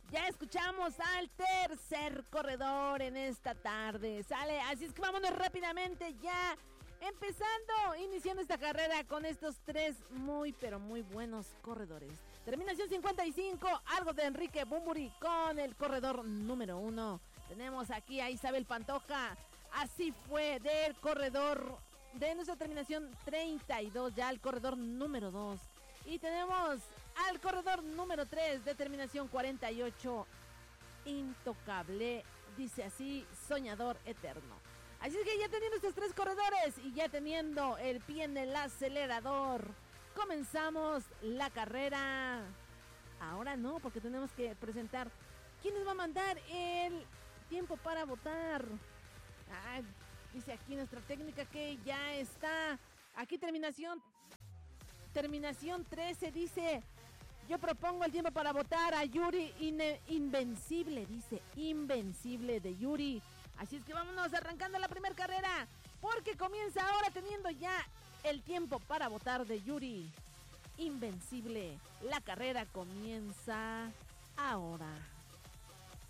Ya escuchamos al tercer corredor en esta tarde, ¿sale? Así es que vámonos rápidamente ya, iniciando esta carrera con estos tres muy, pero muy buenos corredores. Terminación 55, algo de Enrique Bunbury con el corredor número 1. Tenemos aquí a Isabel Pantoja, así fue del corredor de nuestra terminación 32, ya el corredor número 2. Y tenemos al corredor número 3 de terminación 48, Intocable, dice así, Soñador Eterno. Así es que ya teniendo estos tres corredores y ya teniendo el pie en el acelerador, comenzamos la carrera. Ahora no, porque tenemos que presentar quién nos va a mandar el tiempo para votar. Dice aquí nuestra técnica que ya está. Aquí terminación 13 dice: yo propongo el tiempo para votar a Yuri Invencible, dice Invencible de Yuri. Así es que vámonos arrancando la primera carrera, porque comienza ahora teniendo ya el tiempo para votar de Yuri Invencible. La carrera comienza ahora.